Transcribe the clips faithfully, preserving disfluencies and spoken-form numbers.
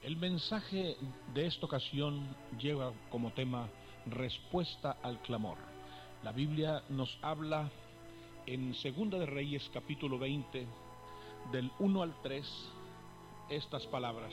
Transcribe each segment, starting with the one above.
El mensaje de esta ocasión lleva como tema respuesta al clamor. La Biblia nos habla en Segunda de Reyes capítulo veinte del uno al tres estas palabras: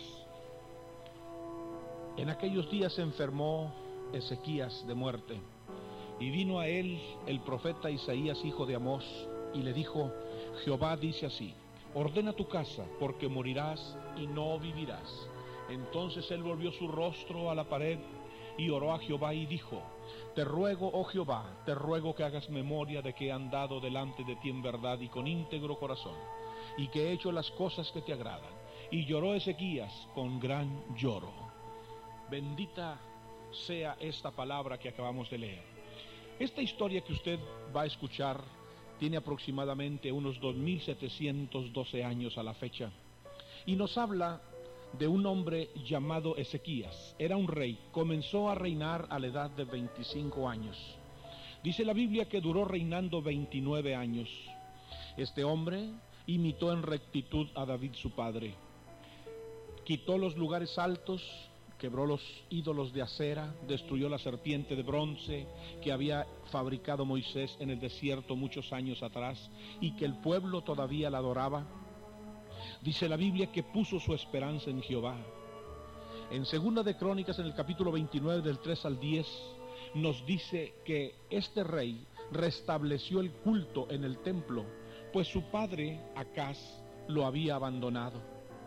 en aquellos días se enfermó Ezequías de muerte, y vino a él el profeta Isaías hijo de Amós, y le dijo: Jehová dice así: ordena tu casa, porque morirás y no vivirás. Entonces él volvió su rostro a la pared y oró a Jehová y dijo: te ruego, oh Jehová, te ruego que hagas memoria de que he andado delante de ti en verdad y con íntegro corazón, y que he hecho las cosas que te agradan. Y lloró Ezequías con gran lloro. Bendita sea esta palabra que acabamos de leer. Esta historia que usted va a escuchar tiene aproximadamente unos dos mil setecientos doce años a la fecha, y nos habla de un hombre llamado Ezequías. Era un rey, comenzó a reinar a la edad de veinticinco años. Dice la Biblia que duró reinando veintinueve años. Este hombre imitó en rectitud a David su padre. Quitó los lugares altos, quebró los ídolos de acera, destruyó la serpiente de bronce que había fabricado Moisés en el desierto muchos años atrás y que el pueblo todavía la adoraba. Dice la Biblia que puso su esperanza en Jehová. En Segunda de Crónicas, en el capítulo veintinueve, del tres al diez, nos dice que este rey restableció el culto en el templo, pues su padre Acaz lo había abandonado.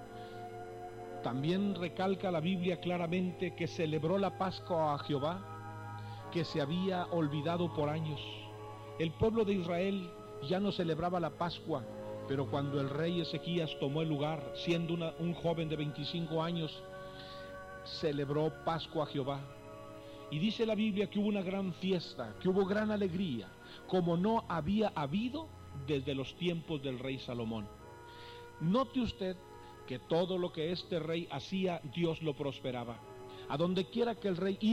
También recalca la Biblia claramente que celebró la Pascua a Jehová, que se había olvidado por años. El pueblo de Israel ya no celebraba la Pascua, pero cuando el rey Ezequías tomó el lugar, siendo una, un joven de veinticinco años, celebró Pascua a Jehová. Y dice la Biblia que hubo una gran fiesta, que hubo gran alegría, como no había habido desde los tiempos del rey Salomón. Note usted que todo lo que este rey hacía, Dios lo prosperaba. A donde quiera que el rey iba,